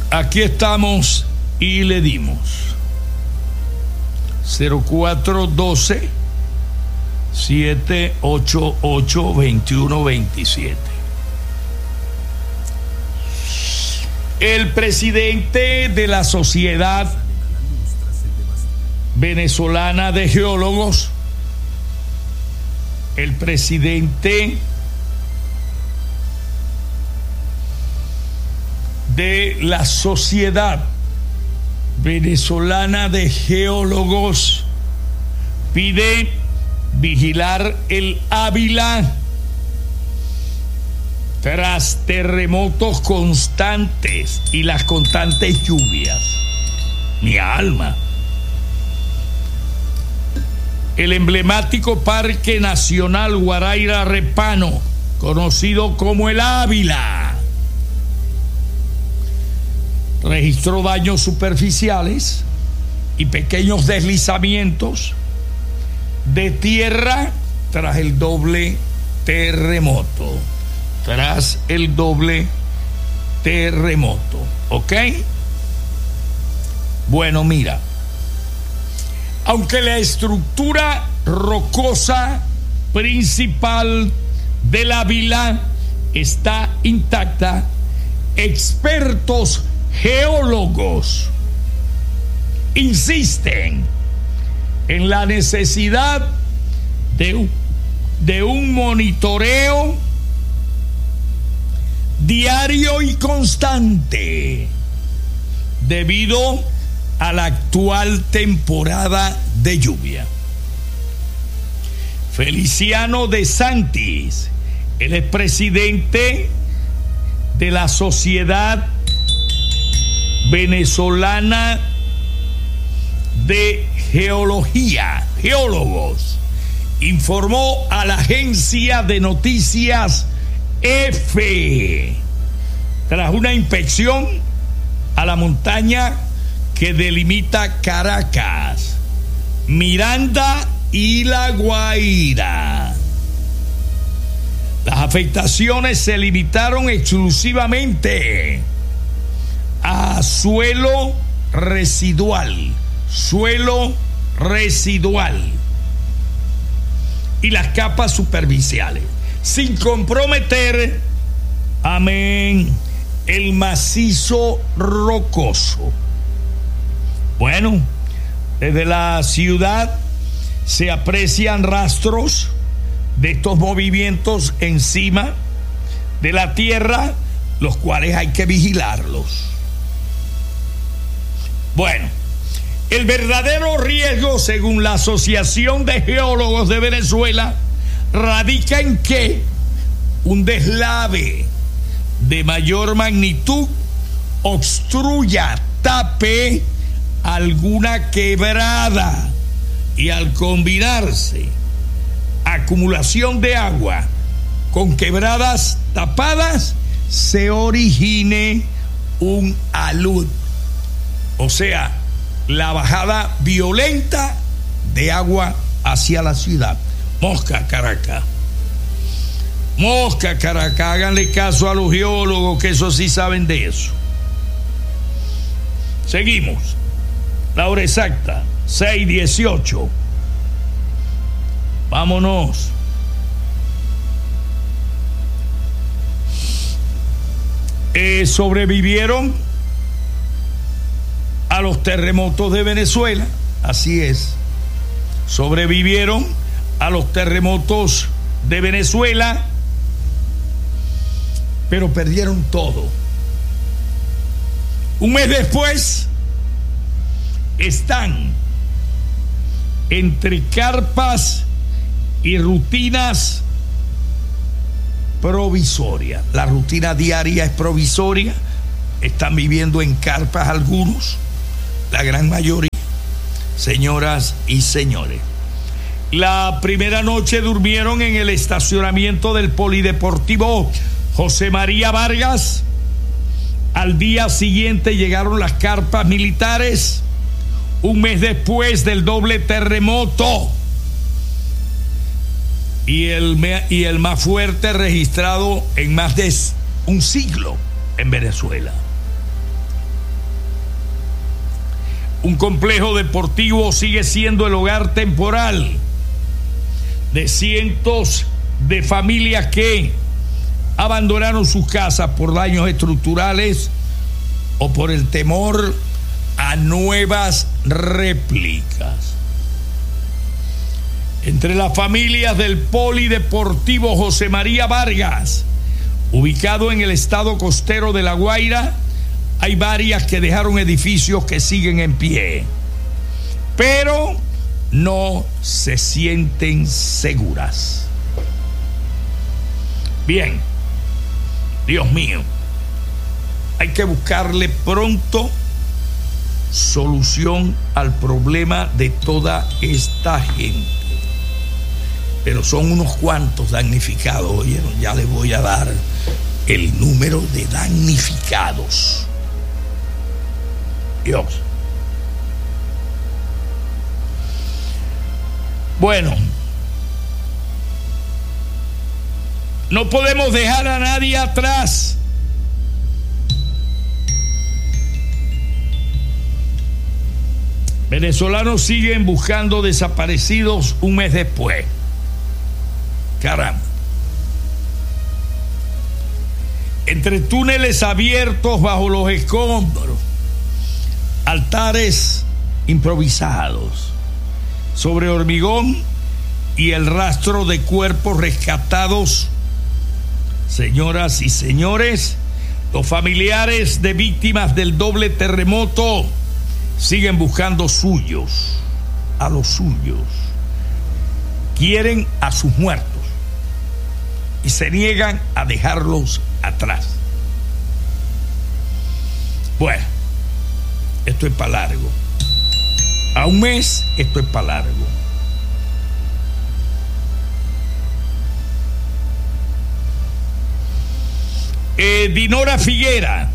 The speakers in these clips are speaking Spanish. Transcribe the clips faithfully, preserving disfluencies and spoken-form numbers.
Aquí estamos y le dimos cero cuatro uno dos siete ocho ocho dos uno dos siete. El presidente de la Sociedad Venezolana de Geólogos, el presidente de la Sociedad Venezolana de Geólogos pide vigilar el Ávila tras terremotos constantes y las constantes lluvias. Mi alma. El emblemático Parque Nacional Guaraíra Repano, conocido como el Ávila, registró daños superficiales y pequeños deslizamientos de tierra tras el doble terremoto. Tras el doble terremoto. ¿Ok? Bueno, mira. Aunque la estructura rocosa principal del Ávila está intacta, expertos geólogos insisten en la necesidad de, de un monitoreo diario y constante debido a la actual temporada de lluvia. Feliciano de Santis, el expresidente de la Sociedad Venezolana de Geología, Geólogos, informó a la agencia de noticias EFE tras una inspección a la montaña que delimita Caracas, Miranda y La Guaira. Las afectaciones se limitaron exclusivamente a suelo residual, suelo residual y las capas superficiales, sin comprometer, amén, el macizo rocoso. Bueno, desde la ciudad se aprecian rastros de estos movimientos encima de la tierra, los cuales hay que vigilarlos. Bueno, el verdadero riesgo, según la Asociación de Geólogos de Venezuela, radica en que un deslave de mayor magnitud obstruya, tape alguna quebrada y al combinarse acumulación de agua con quebradas tapadas se origine un alud, o sea, la bajada violenta de agua hacia la ciudad. Mosca, Caracas. Mosca, Caracas. Háganle caso a los geólogos, que eso sí saben de eso. Seguimos. La hora exacta, seis dieciocho. Vámonos. Eh, sobrevivieron a los terremotos de Venezuela. Así es. Sobrevivieron a los terremotos de Venezuela, pero perdieron todo. Un mes después están entre carpas y rutinas provisorias. La rutina diaria es provisoria. Están viviendo en carpas algunos, la gran mayoría, señoras y señores. La primera noche durmieron en el estacionamiento del Polideportivo José María Vargas. Al día siguiente llegaron las carpas militares, un mes después del doble terremoto y el, y el más fuerte registrado en más de un siglo en Venezuela. Un complejo deportivo sigue siendo el hogar temporal de cientos de familias que abandonaron sus casas por daños estructurales o por el temor a nuevas réplicas. Entre las familias del Polideportivo José María Vargas, ubicado en el estado costero de La Guaira, hay varias que dejaron edificios que siguen en pie, pero no se sienten seguras. Bien, Dios mío, hay que buscarle pronto solución al problema de toda esta gente. Pero son unos cuantos damnificados, ¿oyeron? Ya les voy a dar el número de damnificados. Dios. Bueno, no podemos dejar a nadie atrás. Venezolanos siguen buscando desaparecidos un mes después. Caramba. Entre túneles abiertos bajo los escombros, altares improvisados sobre hormigón y el rastro de cuerpos rescatados, señoras y señores, los familiares de víctimas del doble terremoto siguen buscando suyos, a los suyos. Quieren a sus muertos y se niegan a dejarlos atrás. Bueno, esto es para largo. A un mes, esto es para largo. Eh, Dinora Figuera.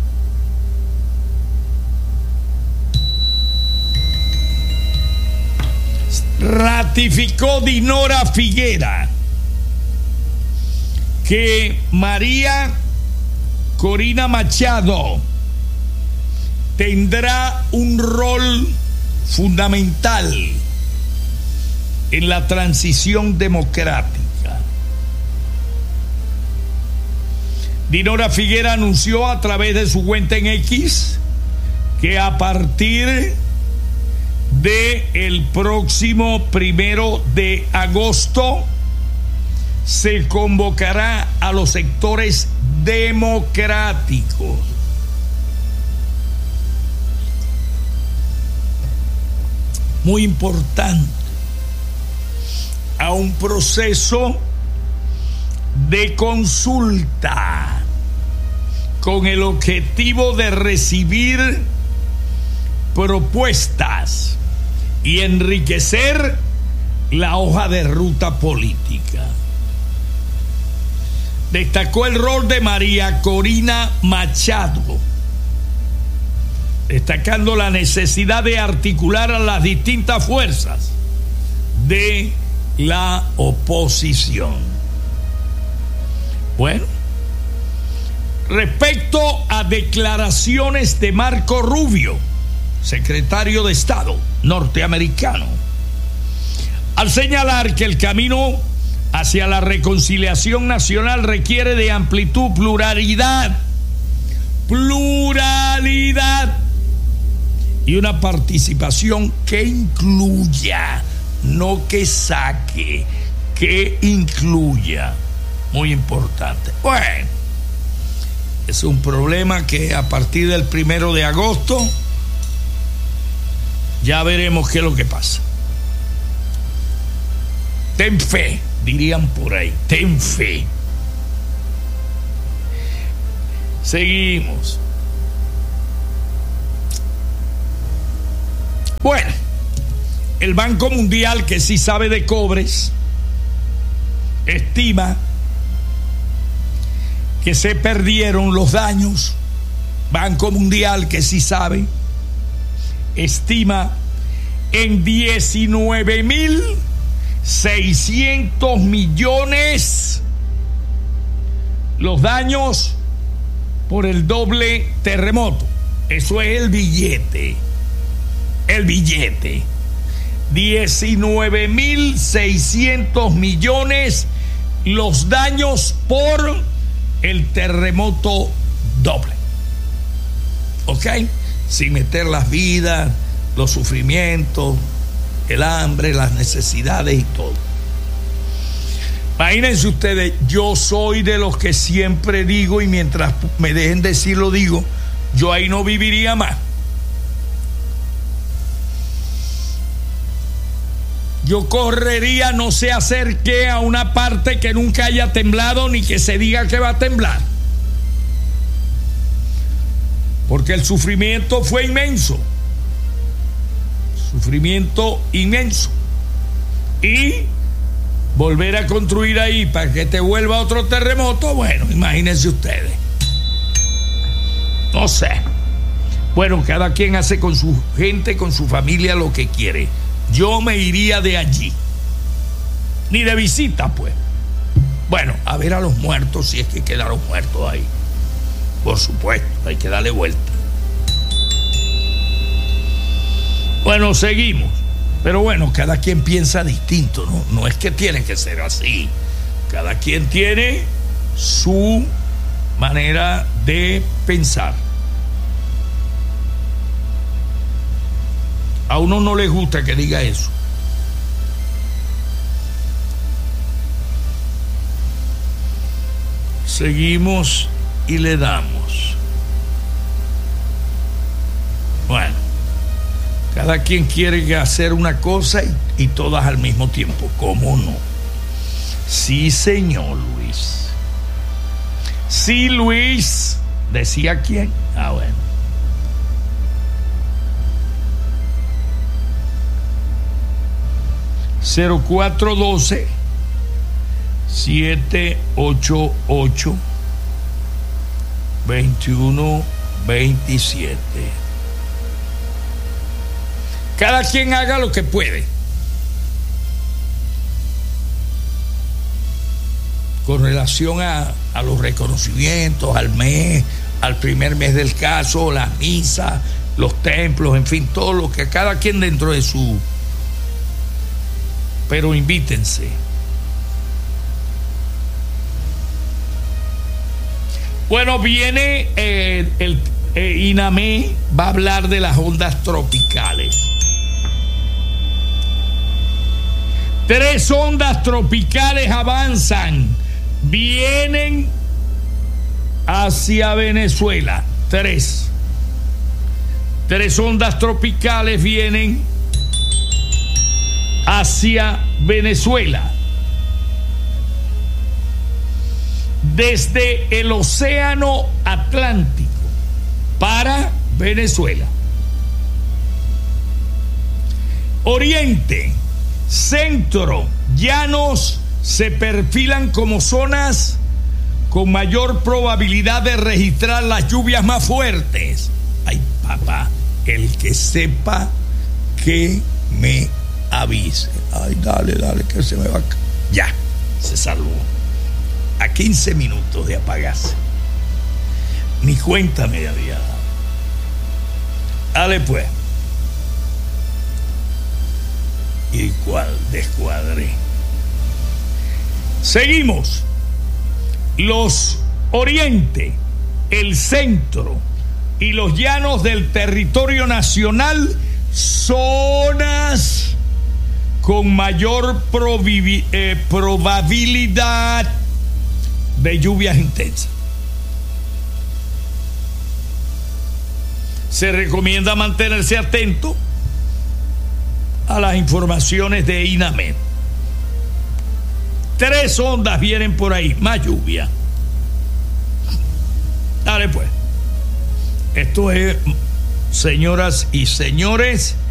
Ratificó Dinora Figuera que María Corina Machado tendrá un rol fundamental en la transición democrática. Dinora Figuera anunció a través de su cuenta en X que a partir de el próximo primero de agosto se convocará a los sectores democráticos muy importante a un proceso de consulta con el objetivo de recibir propuestas y enriquecer la hoja de ruta política. Destacó el rol de María Corina Machado, destacando la necesidad de articular a las distintas fuerzas de la oposición. Bueno, respecto a declaraciones de Marco Rubio, secretario de Estado norteamericano, al señalar que el camino hacia la reconciliación nacional requiere de amplitud, pluralidad, pluralidad y una participación que incluya, no que saque, que incluya. Muy importante. Bueno, es un problema que a partir del primero de agosto ya veremos qué es lo que pasa. Ten fe, dirían por ahí, ten fe. Seguimos. Bueno, el Banco Mundial, que sí sabe de cobres, estima que se perdieron los daños. Banco Mundial, que sí sabe, estima en diecinueve mil seiscientos millones los daños por el doble terremoto. Eso es el billete. el billete. diecinueve mil seiscientos millones los daños por el terremoto doble. ¿Ok? Sin meter las vidas, los sufrimientos, el hambre, las necesidades y todo. Imagínense ustedes, yo soy de los que siempre digo, y mientras me dejen decirlo digo, yo ahí no viviría más. Yo correría, no sé hacer qué, a una parte que nunca haya temblado ni que se diga que va a temblar. Porque el sufrimiento fue inmenso. Sufrimiento inmenso. Y volver a construir ahí para que te vuelva otro terremoto, bueno, imagínense ustedes. No sé. Bueno, cada quien hace con su gente, con su familia lo que quiere. Yo me iría de allí. Ni de visita, pues. Bueno, a ver a los muertos, si es que quedaron muertos ahí. Por supuesto, hay que darle vuelta. Bueno, seguimos. Pero bueno, cada quien piensa distinto, ¿no? No es que tiene que ser así. Cada quien tiene su manera de pensar. A uno no le gusta que diga eso. Seguimos y le damos. Bueno, cada quien quiere hacer una cosa y, y todas al mismo tiempo. ¿Cómo no? Sí, señor Luis. Sí, Luis. ¿Decía quién? Ah, bueno. cero cuatro uno dos siete ocho ocho dos uno dos siete. Cada quien haga lo que puede. Con relación a, a los reconocimientos, al mes, al primer mes del caso, las misas, los templos, en fin, todo lo que cada quien dentro de su... Pero invítense. Bueno, viene eh, el eh, INAME, va a hablar de las ondas tropicales. Tres ondas tropicales avanzan, vienen hacia Venezuela. Tres. Tres ondas tropicales vienen hacia Venezuela. Desde el Océano Atlántico para Venezuela. Oriente, centro, llanos se perfilan como zonas con mayor probabilidad de registrar las lluvias más fuertes. Ay, papá, el que sepa que me avise. Ay, dale, dale, que se me va a... Ya, se salvó. A quince minutos de apagarse. Ni cuenta me había dado. Dale pues. Y cual descuadre. Seguimos. Los oriente, el centro y los llanos del territorio nacional, zonas con mayor probabil, eh, probabilidad de lluvias intensas. Se recomienda mantenerse atento a las informaciones de INAMED. Tres ondas vienen por ahí, más lluvia. Dale pues. Esto es, señoras y señores,